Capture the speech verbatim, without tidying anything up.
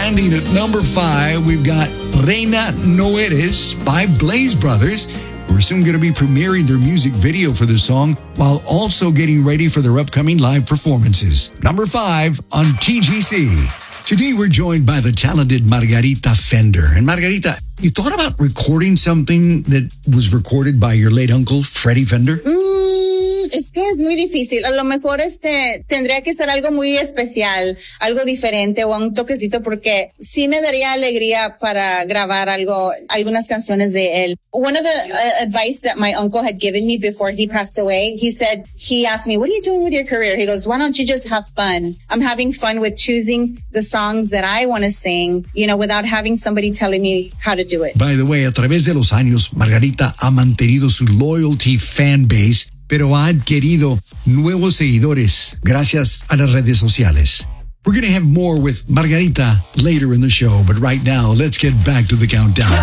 Standing at number five, we've got Reina No Eres by Blaze Brothers. We're soon going to be premiering their music video for the song while also getting ready for their upcoming live performances. Number five on T G C. Today we're joined by the talented Margarita Fender. And Margarita, you thought about recording something that was recorded by your late uncle, Freddie Fender? Mm, es que es muy difícil. A lo mejor este tendría que ser algo muy especial, algo diferente o un toquecito, porque sí me daría alegría para grabar algo, algunas canciones de él. One of the uh, advice that my uncle had given me before he passed away, he said, he asked me, what are you doing with your career? He goes, why don't you just have fun? I'm having fun with choosing the songs that I want to sing, you know, without having somebody telling me how to do it. By the way, a través de los años, Margarita ha mantenido su loyalty fan base, pero ha adquirido nuevos seguidores gracias a las redes sociales. We're going to have more with Margarita later in the show, but right now, let's get back to the countdown.